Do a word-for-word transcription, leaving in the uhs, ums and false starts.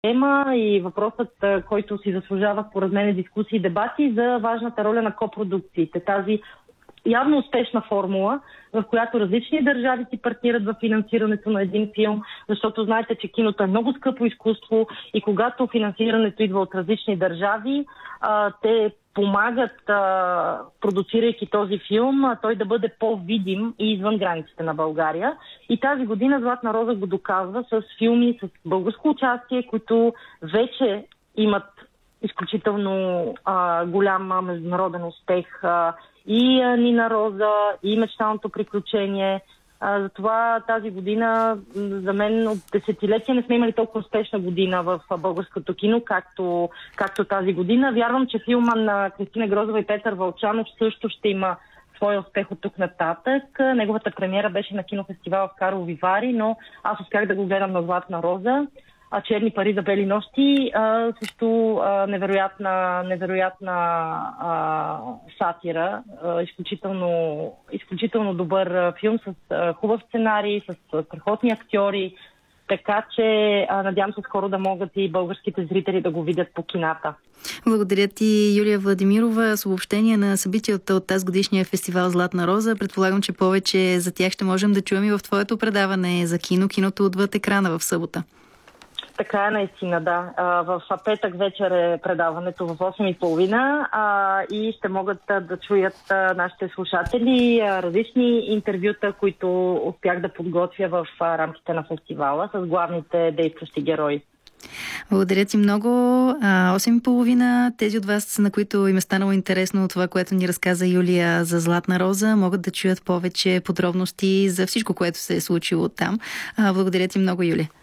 тема и въпросът, който си заслужава според мен дискусии и дебати за важната роля на копродукциите. Тази явно успешна формула, в която различни държави си партнират в финансирането на един филм, защото знаете, че киното е много скъпо изкуство и когато финансирането идва от различни държави, а, те помагат, а, продуцирайки този филм, а, той да бъде по-видим и извън границите на България. И тази година Златна роза го доказва с филми с българско участие, които вече имат изключително а, голям международен успех. А, и а, Нина Роза, и Мечтаното приключение. А, затова тази година, за мен от десетилетия не сме имали толкова успешна година в а, българското кино, както, както тази година. Вярвам, че филма на Кристина Грозева и Петър Вълчанов също ще има своя успех от тук нататък. Неговата премиера беше на кинофестивала в Карлови Вари, но аз успях да го гледам на Златна роза. А черни пари за бели нощи, а, също а, невероятна, невероятна а, сатира, а, изключително, изключително добър а, филм с а, хубав сценарий, с а, страхотни актьори, така че а, надявам се скоро да могат и българските зрители да го видят по кината. Благодаря ти, Юлия Владимирова, с обобщение на събитията от тази годишния фестивал Златна роза. Предполагам, че повече за тях ще можем да чуем и в твоето предаване за кино, киното отвъд екрана в събота. Така е наистина, да. В петък вечер е предаването в осем и половина и ще могат да чуят нашите слушатели различни интервюта, които успях да подготвя в рамките на фестивала с главните действащи герои. Благодаря ти много. осем и половина. Тези от вас, на които им е станало интересно това, което ни разказа Юлия за Златна роза, могат да чуят повече подробности за всичко, което се е случило там. Благодаря ти много, Юлия.